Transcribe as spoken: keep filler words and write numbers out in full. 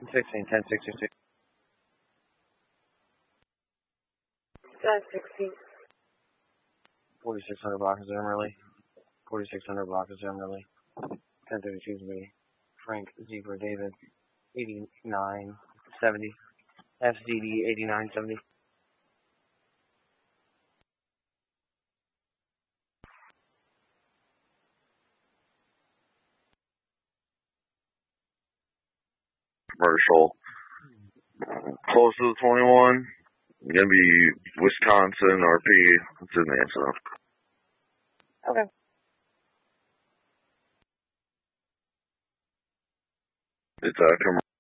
sixteen, ten sixty-two. ten sixteen. forty-six hundred block of Emerly. forty-six hundred block of Emerly. ten thirty-two is me. Frank Zebra David. eighty-nine seventy. F Z D eighty-nine seventy. Commercial. Close to the twenty-one. Gonna be Wisconsin R P. It's in the answer. Okay. It's a commercial.